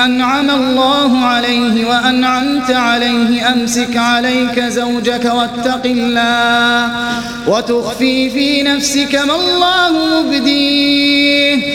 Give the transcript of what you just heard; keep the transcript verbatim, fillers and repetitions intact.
أنعم الله عليه وأنعمت عليه أمسك عليك زوجك واتق الله وتخفي في نفسك ما الله مبديه